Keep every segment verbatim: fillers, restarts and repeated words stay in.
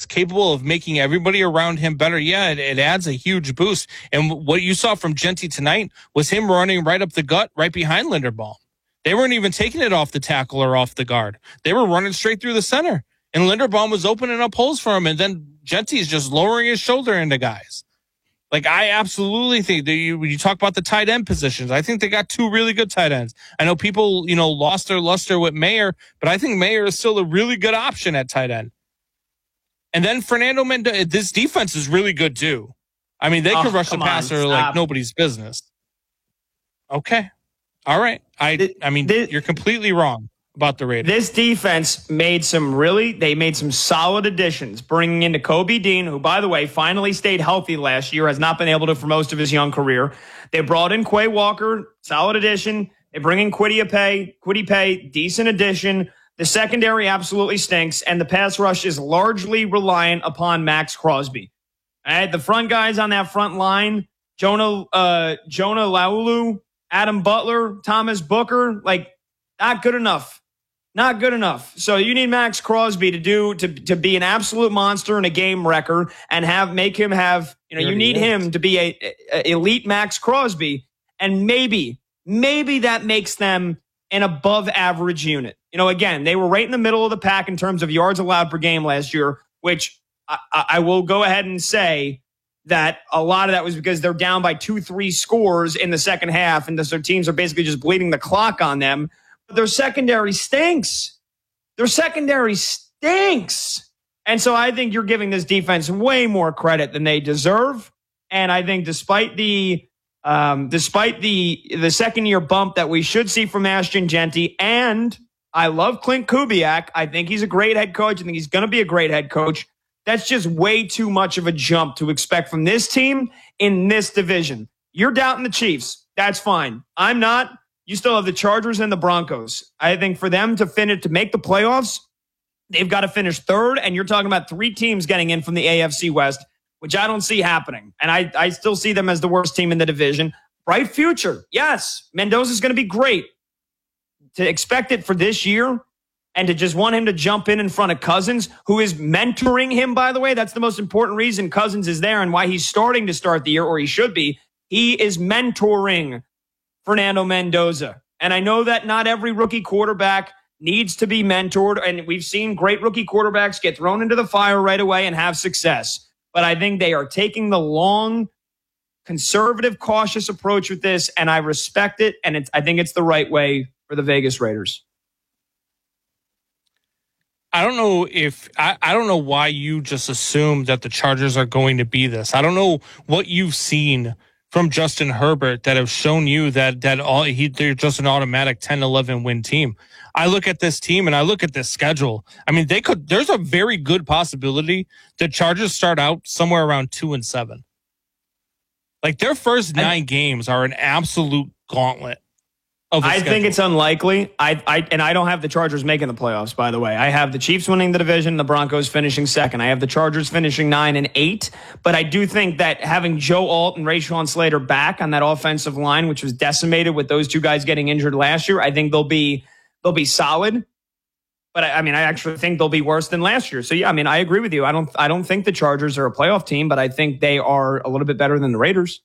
capable of making everybody around him better, yeah, it, it adds a huge boost. And what you saw from Genty tonight was him running right up the gut, right behind Linderbaum. They weren't even taking it off the tackle or off the guard. They were running straight through the center. And Linderbaum was opening up holes for him. And then Genty's just lowering his shoulder into guys. Like, I absolutely think that you, when you talk about the tight end positions, I think they got two really good tight ends. I know people, you know, lost their luster with Mayer, but I think Mayer is still a really good option at tight end. And then Fernando Mendoza, this defense is really good too. I mean, they oh, could rush the passer on, like nobody's business. Okay. All right. I, the, I mean, the, you're completely wrong about the Raiders. This defense made some really, they made some solid additions, bringing in Kobe Dean, who, by the way, finally stayed healthy last year, has not been able to for most of his young career. They brought in Quay Walker, solid addition. They bring in Kwity Paye, Kwity Paye, decent addition. The secondary absolutely stinks, and the pass rush is largely reliant upon Max Crosby. All right, the front guys on that front line, Jonah, uh, Jonah Laulu, Adam Butler, Thomas Booker, like, not good enough. Not good enough. So you need Max Crosby to do to to be an absolute monster and a game wrecker, and have make him have you know you need him to be a, a elite Max Crosby, and maybe maybe that makes them an above average unit. You know, again, they were right in the middle of the pack in terms of yards allowed per game last year, which I, I will go ahead and say that a lot of that was because they're down by two, three scores in the second half, and the, their teams are basically just bleeding the clock on them. Their secondary stinks. Their secondary stinks. And so I think you're giving this defense way more credit than they deserve. And I think despite the um, despite the the second year bump that we should see from Ashton Genty, and I love Clint Kubiak. I think he's a great head coach. I think he's going to be a great head coach. That's just way too much of a jump to expect from this team in this division. You're doubting the Chiefs. That's fine. I'm not. You still have the Chargers and the Broncos. I think for them to finish, to make the playoffs, they've got to finish third, and you're talking about three teams getting in from the A F C West, which I don't see happening. And I, I still see them as the worst team in the division. Bright future. Yes, Mendoza's going to be great. To expect it for this year and to just want him to jump in in front of Cousins, who is mentoring him, by the way, that's the most important reason Cousins is there and why he's starting to start the year, or he should be. He is mentoring Fernando Mendoza. And I know that not every rookie quarterback needs to be mentored, and we've seen great rookie quarterbacks get thrown into the fire right away and have success. But I think they are taking the long, conservative, cautious approach with this, and I respect it, and it's, I think it's the right way for the Vegas Raiders. I don't know if I, I don't know why you just assume that the Chargers are going to be this. I don't know what you've seen from Justin Herbert that have shown you that that all he they're just an automatic ten eleven win team. I look at this team and I look at this schedule. I mean, they could there's a very good possibility the Chargers start out somewhere around two and seven. Like, their first nine I, games are an absolute gauntlet. I think it's unlikely. I, I and I don't have the Chargers making the playoffs, by the way. I have the Chiefs winning the division, the Broncos finishing second. I have the Chargers finishing nine and eight. But I do think that having Joe Alt and Rashawn Slater back on that offensive line, which was decimated with those two guys getting injured last year, I think they'll be they'll be solid. But I, I mean, I actually think they'll be worse than last year. So yeah, I mean, I agree with you. I don't I don't think the Chargers are a playoff team, but I think they are a little bit better than the Raiders.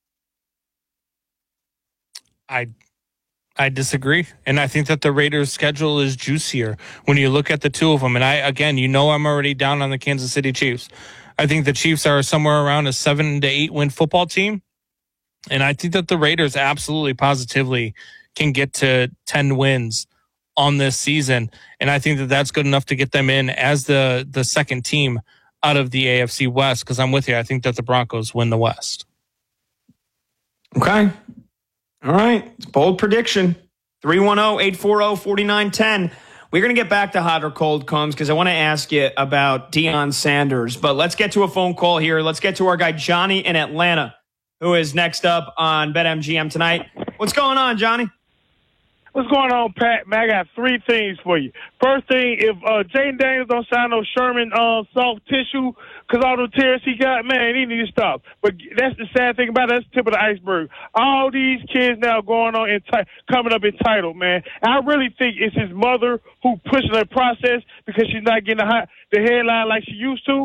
I. I disagree. And I think that the Raiders' schedule is juicier when you look at the two of them. And I, again, you know, I'm already down on the Kansas City Chiefs. I think the Chiefs are somewhere around a seven to eight win football team. And I think that the Raiders absolutely positively can get to ten wins on this season. And I think that that's good enough to get them in as the, the second team out of the A F C West. Cause I'm with you. I think that the Broncos win the West. Okay. All right. It's a bold prediction. three one zero, eight four zero, four nine one zero. We're going to get back to hot or cold, Combs, because I want to ask you about Deion Sanders. But let's get to a phone call here. Let's get to our guy, Johnny in Atlanta, who is next up on BetMGM tonight. What's going on, Johnny? What's going on, Pat? Man, I got three things for you. First thing, if uh, Jaden Daniels don't sign no Sherman uh, soft tissue, because all the tears he got, man, he need to stop. But that's the sad thing about it. That's the tip of the iceberg. All these kids now going on, enti- coming up entitled, man. And I really think it's his mother who pushing the process because she's not getting the, high, the headline like she used to.